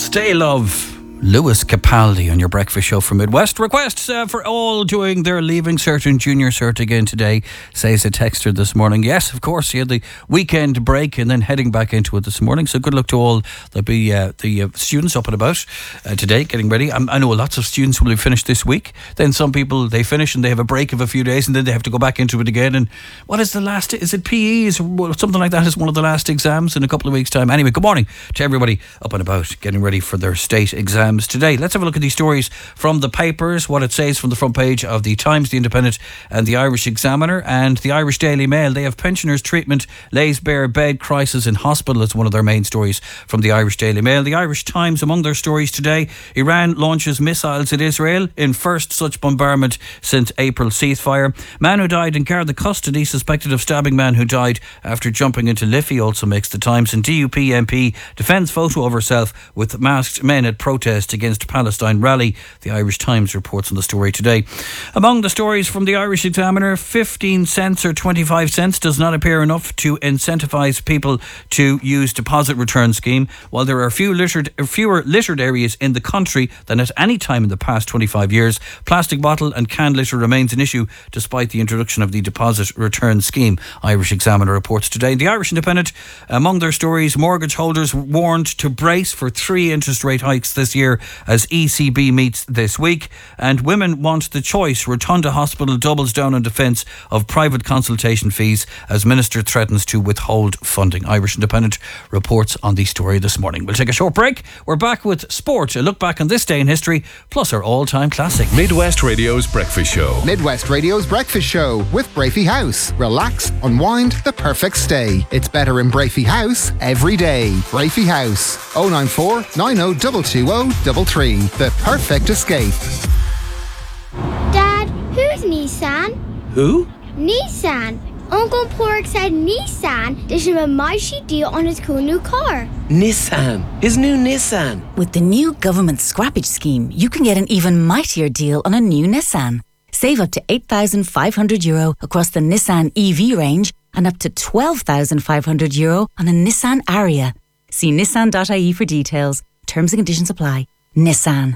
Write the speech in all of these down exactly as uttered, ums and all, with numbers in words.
Stay Love. Lewis Capaldi on your breakfast show from Midwest. Requests uh, for all doing their Leaving Cert and Junior Cert again today, says a texter this morning. Yes, of course, you had the weekend break and then heading back into it this morning. So good luck to all. There'll be uh, the uh, students up and about uh, today, getting ready. I'm, I know lots of students will be finished this week. Then some people, they finish and they have a break of a few days and then they have to go back into it again. And what is the last, is it P E? Is something like that is one of the last exams in a couple of weeks' time. Anyway, good morning to everybody up and about, getting ready for their state exams today. Let's have a look at these stories from the papers, what it says from the front page of the Times, the Independent and the Irish Examiner and the Irish Daily Mail. They have pensioners' treatment lays bare bed crisis in hospital as one of their main stories from the Irish Daily Mail. The Irish Times, among their stories today, Iran launches missiles at Israel in first such bombardment since April ceasefire. Man who died in Garda custody suspected of stabbing man who died after jumping into Liffey also makes the Times. And D U P M P defends photo of herself with masked men at protest against Palestine rally. The Irish Times reports on the story today. Among the stories from the Irish Examiner, fifteen cents or twenty-five cents does not appear enough to incentivise people to use deposit return scheme. While there are few littered, fewer littered areas in the country than at any time in the past twenty-five years, plastic bottle and can litter remains an issue despite the introduction of the deposit return scheme. Irish Examiner reports today. The Irish Independent, among their stories, mortgage holders warned to brace for three interest rate hikes this year as E C B meets this week. And women want the choice. Rotunda Hospital doubles down on defence of private consultation fees as Minister threatens to withhold funding. Irish Independent reports on the story this morning. We'll take a short break. We're back with sport, a look back on this day in history, plus our all-time classic. Midwest Radio's Breakfast Show. Midwest Radio's Breakfast Show with Brafey House. Relax, unwind, the perfect stay. It's better in Brafey House every day. Brafey House. oh nine four, nine oh two two oh three three. The perfect escape. Dad, who's Nissan? Who? Nissan. Uncle Pork said Nissan did him a mighty deal on his cool new car. Nissan. His new Nissan. With the new government scrappage scheme, you can get an even mightier deal on a new Nissan. Save up to eight thousand five hundred euro across the Nissan E V range and up to twelve thousand five hundred euro on a Nissan Ariya. See nissan dot I E for details. Terms and conditions apply. Nissan.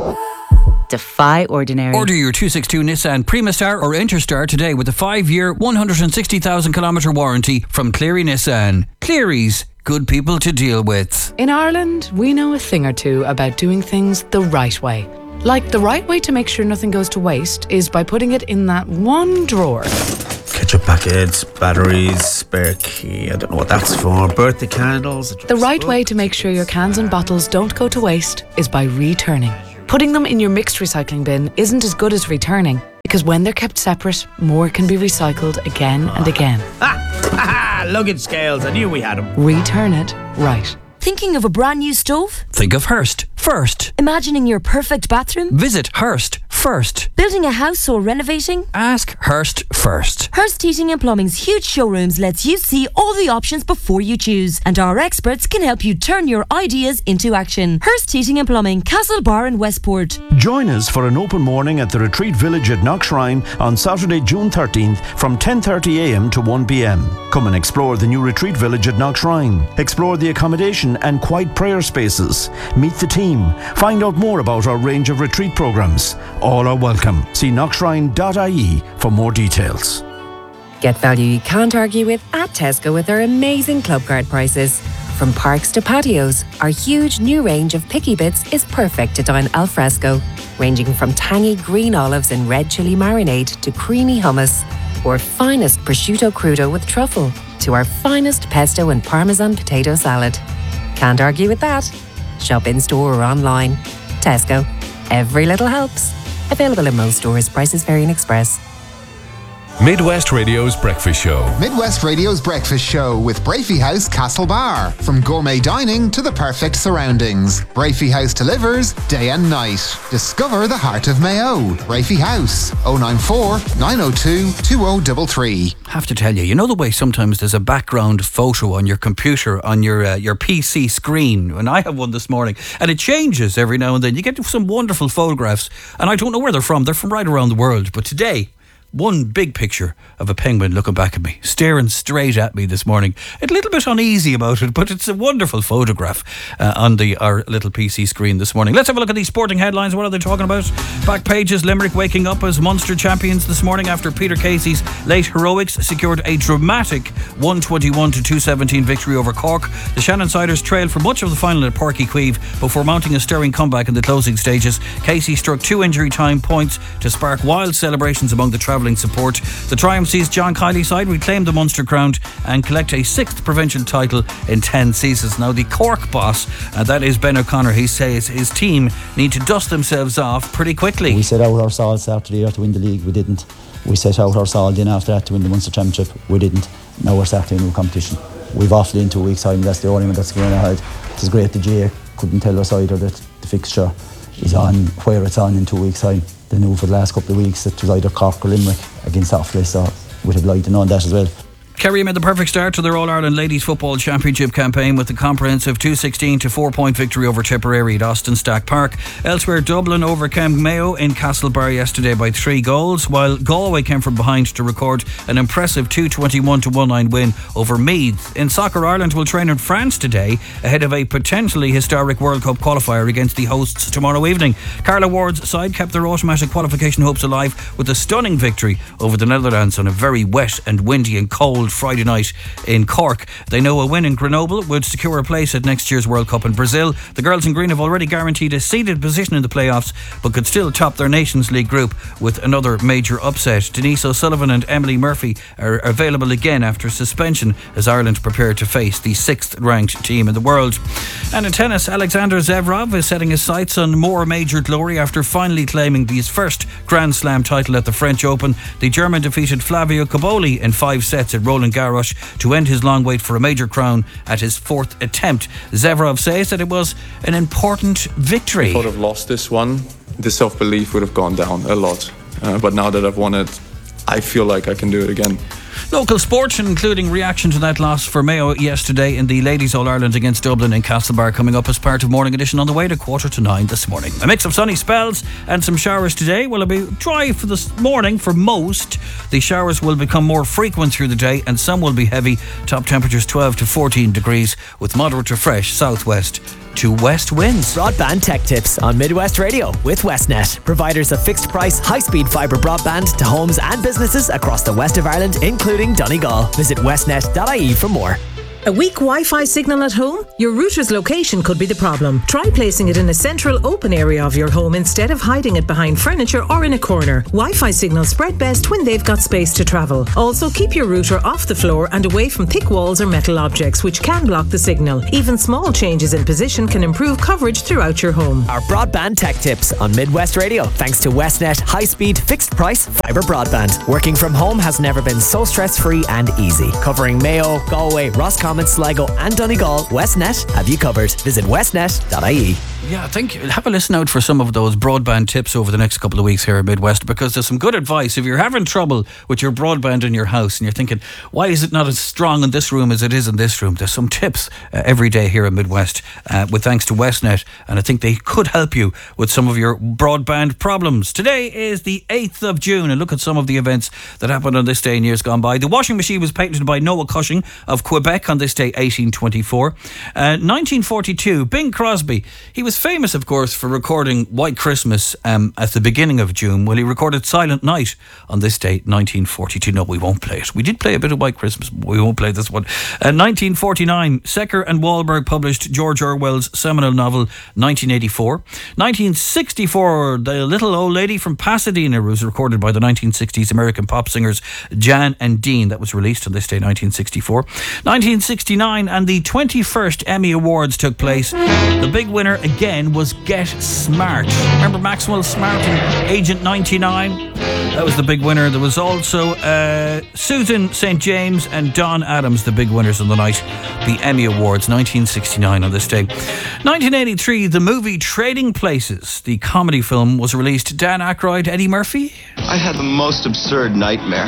Defy ordinary. Order your two sixty-two Nissan Primastar or Interstar today with a five-year, one hundred sixty thousand kilometre warranty from Cleary Nissan. Cleary's, good people to deal with. In Ireland, we know a thing or two about doing things the right way. Like the right way to make sure nothing goes to waste is by putting it in that one drawer. Ketchup packets, batteries, spare key, I don't know what that's for, birthday candles. The right way to make sure your cans and bottles don't go to waste is by returning. Putting them in your mixed recycling bin isn't as good as returning, because when they're kept separate, more can be recycled again and again. Ah! Luggage scales, I knew we had them. Return it right. Thinking of a brand new stove? Think of Hearst first. Imagining your perfect bathroom? Visit Hearst first. Building a house or renovating? Ask Hearst first. Hearst Heating and Plumbing's huge showrooms lets you see all the options before you choose, and our experts can help you turn your ideas into action. Hearst Heating and Plumbing, Castlebar and Westport. Join us for an open morning at the Retreat Village at Knockshrine on Saturday, June thirteenth from ten thirty a m to one p m. Come and explore the new Retreat Village at Knockshrine. Explore the accommodation and quiet prayer spaces. Meet the team. Find out more about our range of retreat programs. All are welcome. See knockshrine dot I E for more details. Get value you can't argue with at Tesco with our amazing club card prices. From parks to patios, our huge new range of picky bits is perfect to dine al fresco, ranging from tangy green olives and red chili marinade to creamy hummus, or finest prosciutto crudo with truffle, to our finest pesto and parmesan potato salad. Can't argue with that. Shop in store or online. Tesco. Every little helps. Available in most stores. Prices vary in Express. Midwest Radio's Breakfast Show. Midwest Radio's Breakfast Show with Brafey House Castlebar. From gourmet dining to the perfect surroundings, Brafey House delivers day and night. Discover the heart of Mayo. Brafey House. oh nine four, nine oh two, two oh three three. Have to tell you, you know the way sometimes there's a background photo on your computer, on your uh, your P C screen, and I have one this morning, and it changes every now and then. You get some wonderful photographs, and I don't know where they're from. They're from right around the world, but today one big picture of a penguin looking back at me, staring straight at me this morning. A little bit uneasy about it, but it's a wonderful photograph uh, on the our little P C screen this morning. Let's have a look at these sporting headlines. What are they talking about? Back pages, Limerick waking up as Munster champions this morning after Peter Casey's late heroics secured a dramatic one twenty-one to two seventeen victory over Cork. The Shannonsiders trailed for much of the final at Páirc Uí Chaoimh before mounting a stirring comeback in the closing stages. Casey struck two injury time points to spark wild celebrations among the travelling support. The triumph sees John Kiley's side reclaim the Munster crown and collect a sixth provincial title in ten seasons. Now the Cork boss, uh, that is Ben O'Connor, he says his team need to dust themselves off pretty quickly. We set out our swords after the year to win the league, we didn't. We set out our swords in after that to win the Munster Championship, we didn't. Now we're starting a new competition. We've Offaly in two weeks time, that's the only one that's going ahead. It's great the G A couldn't tell us either that the fixture is on where it's on in two weeks time. They knew for the last couple of weeks that it was either Cork or Limerick against Offaly, so we'd have liked to know that as well. Kerry made the perfect start to their All-Ireland Ladies Football Championship campaign with a comprehensive two sixteen to four point victory over Tipperary at Austin Stack Park. Elsewhere, Dublin overcame Mayo in Castlebar yesterday by three goals, while Galway came from behind to record an impressive two twenty-one to nineteen win over Meath. In soccer, Ireland will train in France today ahead of a potentially historic World Cup qualifier against the hosts tomorrow evening. Carla Ward's side kept their automatic qualification hopes alive with a stunning victory over the Netherlands on a very wet and windy and cold Friday night in Cork. They know a win in Grenoble would secure a place at next year's World Cup in Brazil. The girls in green have already guaranteed a seeded position in the playoffs, but could still top their Nations League group with another major upset. Denise O'Sullivan and Emily Murphy are available again after suspension as Ireland prepare to face the sixth ranked team in the world. And in tennis, Alexander Zverev is setting his sights on more major glory after finally claiming his first Grand Slam title at the French Open. The German defeated Flavio Cobolli in five sets at Roland Garros to end his long wait for a major crown at his fourth attempt. Zverev says that it was an important victory. If I would have lost this one, the self-belief would have gone down a lot. Uh, but now that I've won it, I feel like I can do it again. Local sports, including reaction to that loss for Mayo yesterday in the Ladies All-Ireland against Dublin in Castlebar, coming up as part of Morning Edition on the way to quarter to nine this morning. A mix of sunny spells and some showers today. Will it be dry for this morning for most? The showers will become more frequent through the day and some will be heavy. Top temperatures twelve to fourteen degrees with moderate to fresh southwest to west winds. Broadband Tech Tips on Midwest Radio with Westnet, providers of fixed price, high speed fibre broadband to homes and businesses across the west of Ireland, including Donegal. Visit westnet dot I E for more. A weak Wi-Fi signal at home? Your router's location could be the problem. Try placing it in a central open area of your home instead of hiding it behind furniture or in a corner. Wi-Fi signals spread best when they've got space to travel. Also, keep your router off the floor and away from thick walls or metal objects, which can block the signal. Even small changes in position can improve coverage throughout your home. Our Broadband Tech Tips on Midwest Radio, thanks to Westnet high-speed, fixed-price fibre broadband. Working from home has never been so stress-free and easy. Covering Mayo, Galway, Roscommon, Sligo and Donegal, Westnet have you covered. Visit westnet dot I E. Yeah, I think have a listen out for some of those broadband tips over the next couple of weeks here in Midwest, because there's some good advice. If you're having trouble with your broadband in your house and you're thinking, why is it not as strong in this room as it is in this room? There's some tips uh, every day here in Midwest uh, with thanks to Westnet, and I think they could help you with some of your broadband problems. Today is the eighth of June, and look at some of the events that happened on this day in years gone by. The washing machine was patented by Noah Cushing of Quebec on this day, eighteen twenty-four. Uh, nineteen forty-two, Bing Crosby. He was famous, of course, for recording White Christmas um, at the beginning of June. Well, he recorded Silent Night on this date, nineteen forty-two. No, we won't play it. We did play a bit of White Christmas, but we won't play this one. Uh, nineteen forty-nine, Secker and Wahlberg published George Orwell's seminal novel, nineteen eighty-four. nineteen sixty-four, The Little Old Lady from Pasadena was recorded by the nineteen sixties American pop singers Jan and Dean. That was released on this day, nineteen sixty-four. nineteen sixty-nine, and the twenty-first Emmy Awards took place. The big winner again was Get Smart. Remember Maxwell Smart and Agent ninety-nine? That was the big winner. There was also uh, Susan Saint James and Don Adams, the big winners on the night. The Emmy Awards, nineteen sixty-nine on this day. nineteen eighty-three, the movie Trading Places, the comedy film, was released. Dan Aykroyd, Eddie Murphy? I had the most absurd nightmare.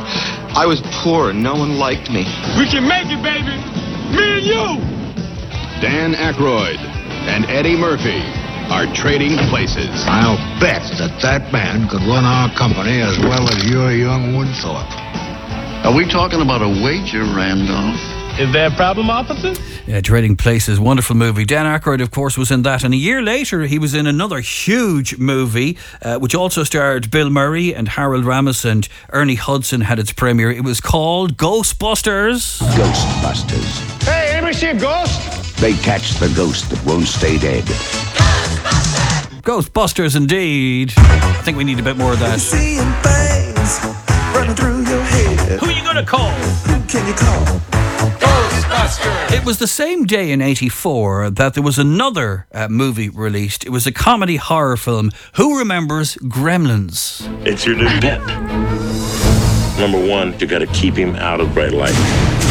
I was poor and no one liked me. We can make it, baby! Me and you! Dan Aykroyd and Eddie Murphy are trading places. I'll bet that that man could run our company as well as your young Woodthorpe. Are we talking about a wager, Randolph? Is there a problem, officer? Yeah, Trading Places, wonderful movie. Dan Aykroyd, of course, was in that. And a year later, he was in another huge movie, uh, which also starred Bill Murray and Harold Ramis, and Ernie Hudson had its premiere. It was called Ghostbusters. Ghostbusters. Hey, anybody see a ghost? They catch the ghost that won't stay dead. Ghostbusters, indeed. I think we need a bit more of that. Seeing things running through your head. Who are you going to call? Who can you call? Ghostbusters. It was the same day in eighty-four that there was another uh, movie released. It was a comedy horror film. Who remembers Gremlins? It's your new pet. Number one, you got to keep him out of bright light.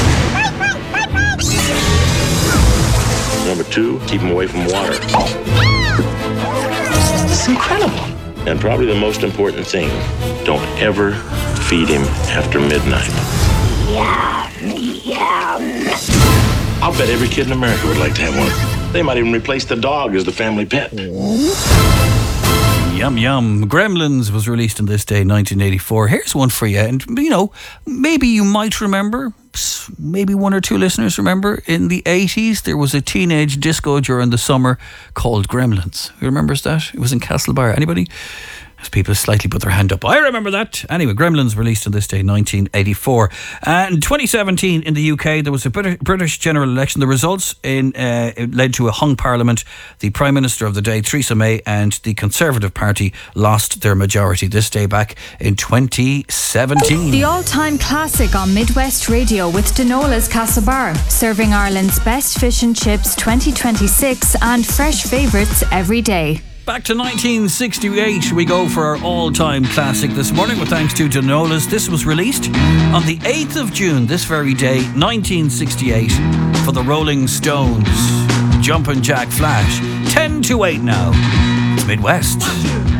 Number two, keep him away from water. It's incredible. And probably the most important thing, don't ever feed him after midnight. I'll bet every kid in America would like to have one. They might even replace the dog as the family pet. Yum, yum. Gremlins was released on this day, nineteen eighty-four. Here's one for you. And, you know, maybe you might remember, maybe one or two listeners remember, in the eighties, there was a teenage disco during the summer called Gremlins. Who remembers that? It was in Castlebar. Anybody? As people slightly put their hand up. I remember that. Anyway, Gremlins released on this day, nineteen eighty-four. And in twenty seventeen in the U K, there was a British, British general election. The results in uh, it led to a hung parliament. The Prime Minister of the day, Theresa May, and the Conservative Party lost their majority this day back in twenty seventeen. The all-time classic on Midwest Radio with Denola's Castlebar, serving Ireland's best fish and chips twenty twenty-six and fresh favourites every day. Back to nineteen sixty-eight, we go for our all-time classic this morning with thanks to Denola's. This was released on the eighth of June, this very day, nineteen sixty-eight, for the Rolling Stones. Jumpin' Jack Flash. ten to eight now. It's Midwest.